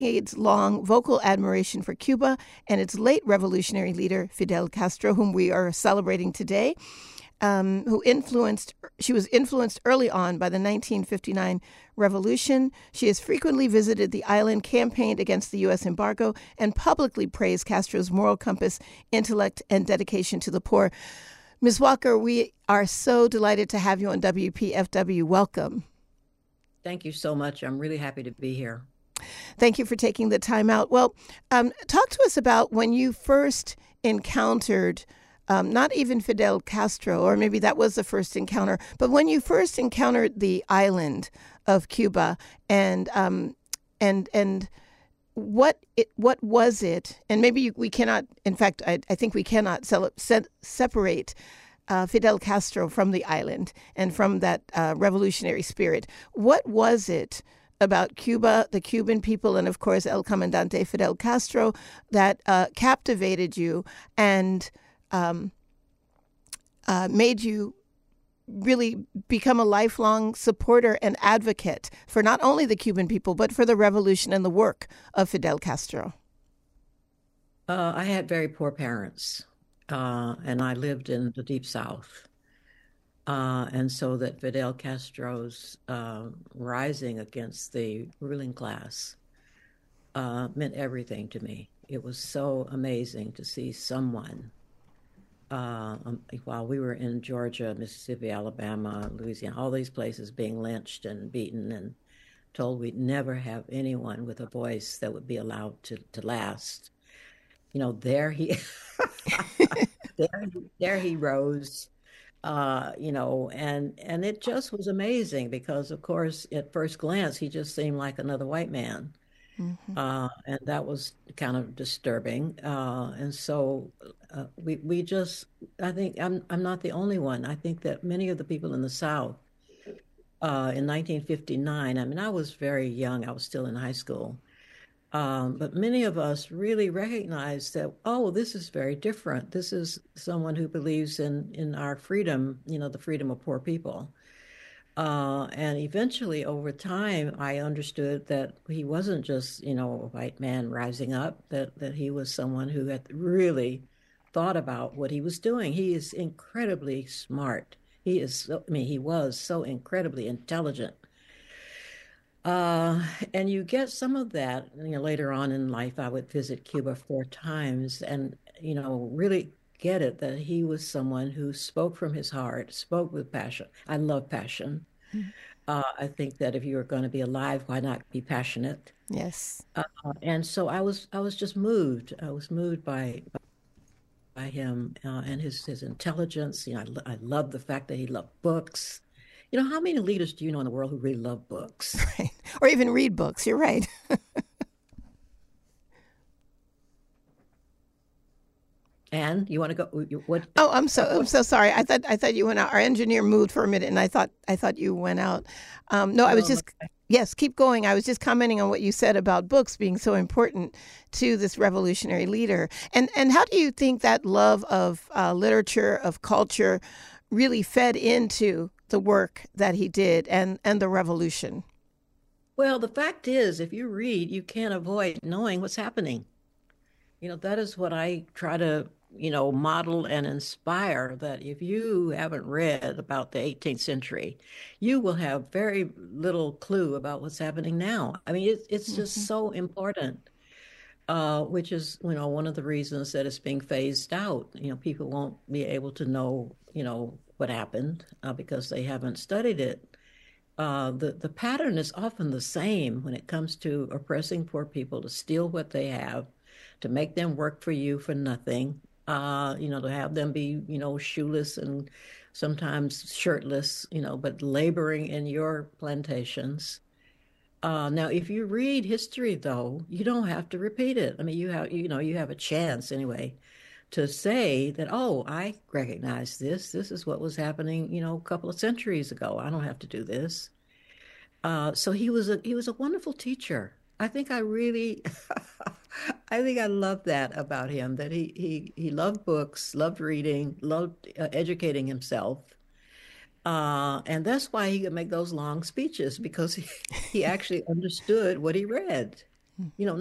decades-long vocal admiration for Cuba and its late revolutionary leader, Fidel Castro, whom we are celebrating today. She was influenced early on by the 1959 revolution. She has frequently visited the island, campaigned against the U.S. embargo, and publicly praised Castro's moral compass, intellect, and dedication to the poor. Ms. Walker, we are so delighted to have you on WPFW. Welcome. Thank you so much. I'm really happy to be here. Thank you for taking the time out. Well, talk to us about when you first encountered not even Fidel Castro, or maybe that was the first encounter, but when you first encountered the island of Cuba, and what was it? And maybe we cannot. In fact, I think we cannot separate Fidel Castro from the island and from that revolutionary spirit. What was it about Cuba, the Cuban people, and of course El Comandante Fidel Castro that captivated you and made you really become a lifelong supporter and advocate for not only the Cuban people, but for the revolution and the work of Fidel Castro? I had very poor parents, and I lived in the Deep South. And so that Fidel Castro's rising against the ruling class meant everything to me. It was so amazing to see someone while we were in Georgia, Mississippi, Alabama, Louisiana, all these places being lynched and beaten and told we'd never have anyone with a voice that would be allowed to last. You know, there he there he rose, you know, and it just was amazing because, of course, at first glance, he just seemed like another white man. Mm-hmm. And that was kind of disturbing. And so we just, I think I'm not the only one. I think that many of the people in the South in 1959, I mean, I was very young. I was still in high school. But many of us really recognized that, oh, this is very different. This is someone who believes in our freedom, you know, the freedom of poor people. And eventually, over time, I understood that he wasn't just, you know, a white man rising up, that he was someone who had really thought about what he was doing. He is incredibly smart. He was so incredibly intelligent. And you get some of that, you know, later on in life. I would visit Cuba 4 times and, you know, really get it that he was someone who spoke from his heart, spoke with passion. I love passion. Mm-hmm. I think that if you are going to be alive, why not be passionate? Yes. And so I was just moved. I was moved by him and his intelligence. You know, I love the fact that he loved books. You know, how many leaders do you know in the world who really love books? Right. Or even read books. You're right. And you want to go? What? Oh, I'm so sorry. I thought you went out. Our engineer moved for a minute, and I thought you went out. No, I was just yes. Keep going. I was just commenting on what you said about books being so important to this revolutionary leader. And how do you think that love of literature, of culture, really fed into the work that he did and the revolution? Well, the fact is, if you read, you can't avoid knowing what's happening. You know, that is what I try to, you know, model and inspire, that if you haven't read about the 18th century, you will have very little clue about what's happening now. I mean, it's just so important, which is, you know, one of the reasons that it's being phased out. You know, people won't be able to know, you know, what happened because they haven't studied it. The pattern is often the same when it comes to oppressing poor people, to steal what they have, to make them work for you for nothing, you know, to have them be, you know, shoeless and sometimes shirtless, you know, but laboring in your plantations. Now, if you read history, though, you don't have to repeat it. I mean, you have a chance anyway to say that, oh, I recognize this. This is what was happening, you know, a couple of centuries ago. I don't have to do this. So he was a wonderful teacher. I think I really, I think I love that about him, that he loved books, loved reading, loved educating himself. And that's why he could make those long speeches, because he actually understood what he read. you know,